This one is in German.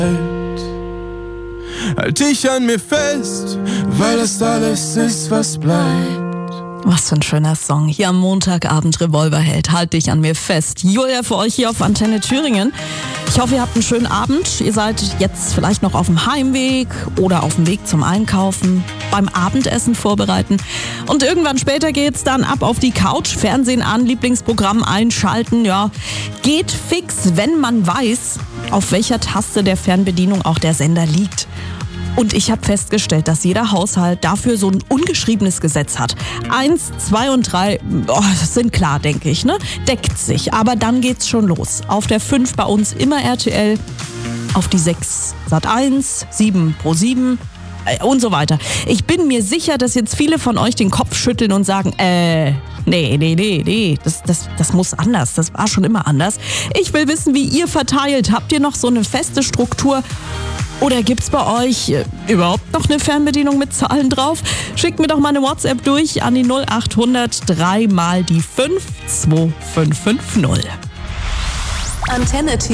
Halt dich an mir fest, weil das alles ist, was bleibt. Was für ein schöner Song. Hier am Montagabend Revolverheld. Halt dich an mir fest. Julia für euch hier auf Antenne Thüringen. Ich hoffe, ihr habt einen schönen Abend. Ihr seid jetzt vielleicht noch auf dem Heimweg oder auf dem Weg zum Einkaufen, beim Abendessen vorbereiten. Und irgendwann später geht's dann ab auf die Couch, Fernsehen an, Lieblingsprogramm einschalten. Ja, geht fix, wenn man weiß, auf welcher Taste der Fernbedienung auch der Sender liegt. Und ich habe festgestellt, dass jeder Haushalt dafür so ein ungeschriebenes Gesetz hat. 1, 2 und 3, das sind klar, denke ich, ne? Deckt sich. Aber dann geht's schon los. Auf der 5 bei uns immer RTL, auf die 6 Sat.1, 7 Pro7 und so weiter. Ich bin mir sicher, dass jetzt viele von euch den Kopf schütteln und sagen, nee, das muss anders, das war schon immer anders. Ich will wissen, wie ihr verteilt. Habt ihr noch so eine feste Struktur? Oder gibt's bei euch überhaupt noch eine Fernbedienung mit Zahlen drauf? Schickt mir doch mal eine WhatsApp durch an die 0800 3 mal die 5 2550. Antenne